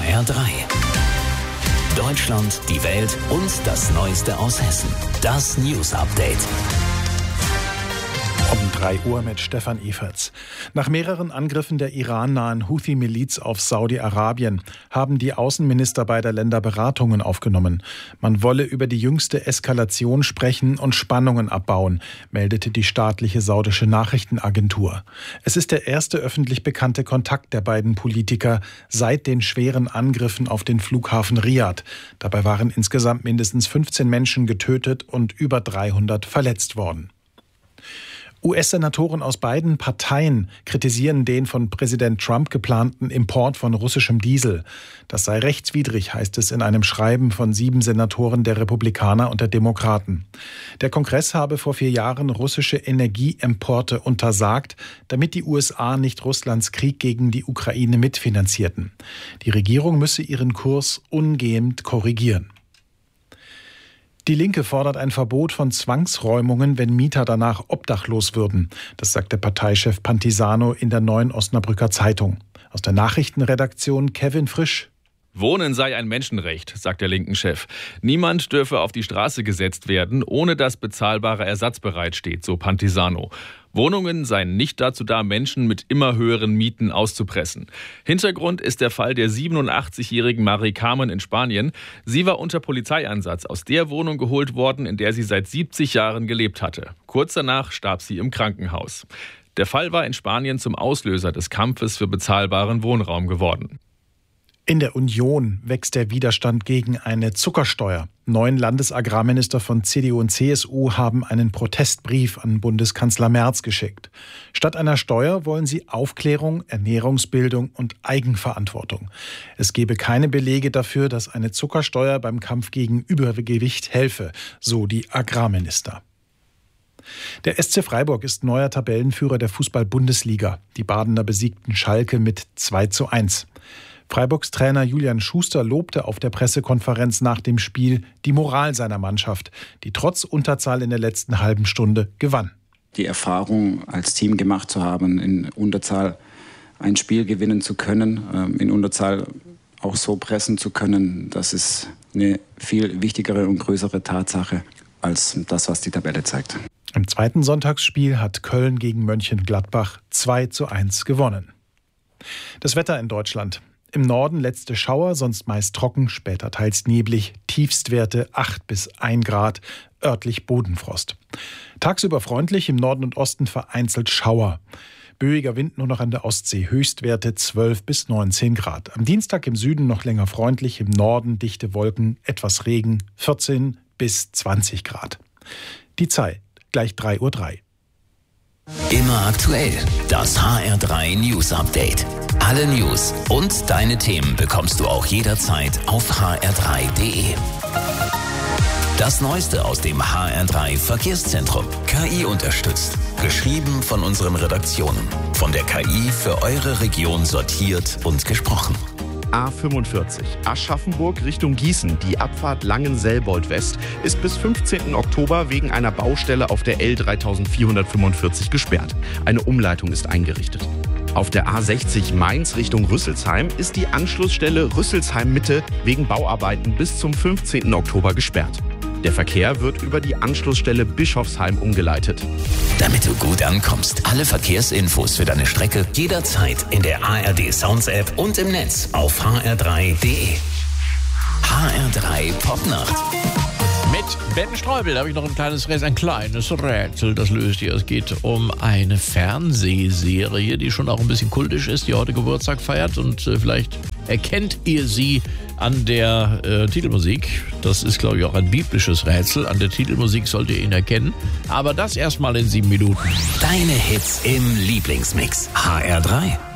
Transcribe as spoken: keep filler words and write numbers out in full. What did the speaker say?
R drei. Deutschland, die Welt und das Neueste aus Hessen. Das News Update. Um drei Uhr mit Stefan Eferts. Nach mehreren Angriffen der irannahen Houthi-Miliz auf Saudi-Arabien haben die Außenminister beider Länder Beratungen aufgenommen. Man wolle über die jüngste Eskalation sprechen und Spannungen abbauen, meldete die staatliche saudische Nachrichtenagentur. Es ist der erste öffentlich bekannte Kontakt der beiden Politiker seit den schweren Angriffen auf den Flughafen Riad. Dabei waren insgesamt mindestens fünfzehn Menschen getötet und über dreihundert verletzt worden. U S-Senatoren aus beiden Parteien kritisieren den von Präsident Trump geplanten Import von russischem Diesel. Das sei rechtswidrig, heißt es in einem Schreiben von sieben Senatoren der Republikaner und der Demokraten. Der Kongress habe vor vier Jahren russische Energieimporte untersagt, damit die U S A nicht Russlands Krieg gegen die Ukraine mitfinanzierten. Die Regierung müsse ihren Kurs umgehend korrigieren. Die Linke fordert ein Verbot von Zwangsräumungen, wenn Mieter danach obdachlos würden. Das sagte Parteichef Pantisano in der Neuen Osnabrücker Zeitung. Aus der Nachrichtenredaktion Kevin Frisch. Wohnen sei ein Menschenrecht, sagt der linken Chef. Niemand dürfe auf die Straße gesetzt werden, ohne dass bezahlbarer Ersatz bereitsteht, so Pantisano. Wohnungen seien nicht dazu da, Menschen mit immer höheren Mieten auszupressen. Hintergrund ist der Fall der siebenundachtzigjährigen Marie Carmen in Spanien. Sie war unter Polizeieinsatz aus der Wohnung geholt worden, in der sie seit siebzig Jahren gelebt hatte. Kurz danach starb sie im Krankenhaus. Der Fall war in Spanien zum Auslöser des Kampfes für bezahlbaren Wohnraum geworden. In der Union wächst der Widerstand gegen eine Zuckersteuer. Neun Landesagrarminister von C D U und C S U haben einen Protestbrief an Bundeskanzler Merz geschickt. Statt einer Steuer wollen sie Aufklärung, Ernährungsbildung und Eigenverantwortung. Es gebe keine Belege dafür, dass eine Zuckersteuer beim Kampf gegen Übergewicht helfe, so die Agrarminister. Der S C Freiburg ist neuer Tabellenführer der Fußball-Bundesliga. Die Badener besiegten Schalke mit zwei zu eins. Freiburgs Trainer Julian Schuster lobte auf der Pressekonferenz nach dem Spiel die Moral seiner Mannschaft, die trotz Unterzahl in der letzten halben Stunde gewann. Die Erfahrung als Team gemacht zu haben, in Unterzahl ein Spiel gewinnen zu können, in Unterzahl auch so pressen zu können, das ist eine viel wichtigere und größere Tatsache als das, was die Tabelle zeigt. Im zweiten Sonntagsspiel hat Köln gegen Mönchengladbach zwei zu eins gewonnen. Das Wetter in Deutschland. Im Norden letzte Schauer, sonst meist trocken, später teils neblig, Tiefstwerte acht bis ein Grad, örtlich Bodenfrost. Tagsüber freundlich, im Norden und Osten vereinzelt Schauer. Böiger Wind nur noch an der Ostsee, Höchstwerte zwölf bis neunzehn Grad. Am Dienstag im Süden noch länger freundlich, im Norden dichte Wolken, etwas Regen, vierzehn bis zwanzig Grad. Die Zeit, gleich drei Uhr drei. Immer aktuell, das H R drei News Update. Alle News und deine Themen bekommst du auch jederzeit auf h r drei punkt d e. Das Neueste aus dem H R drei Verkehrszentrum. K I unterstützt. Geschrieben von unseren Redaktionen. Von der K I für eure Region sortiert und gesprochen. A fünfundvierzig, Aschaffenburg Richtung Gießen. Die Abfahrt Langenselbold-West ist bis fünfzehnten Oktober wegen einer Baustelle auf der L dreitausendvierhundertfünfundvierzig gesperrt. Eine Umleitung ist eingerichtet. Auf der A sechzig Mainz Richtung Rüsselsheim ist die Anschlussstelle Rüsselsheim-Mitte wegen Bauarbeiten bis zum fünfzehnten Oktober gesperrt. Der Verkehr wird über die Anschlussstelle Bischofsheim umgeleitet. Damit du gut ankommst, alle Verkehrsinfos für deine Strecke jederzeit in der A R D Sounds App und im Netz auf h r drei punkt d e. H R drei Popnacht. Mit Ben Streubel habe ich noch ein kleines Rätsel, ein kleines Rätsel, das löst ihr. Es geht um eine Fernsehserie, die schon auch ein bisschen kultisch ist, die heute Geburtstag feiert und äh, vielleicht erkennt ihr sie an der äh, Titelmusik. Das ist, glaube ich, auch ein biblisches Rätsel. An der Titelmusik sollt ihr ihn erkennen. Aber das erstmal in sieben Minuten. Deine Hits im Lieblingsmix. H R drei.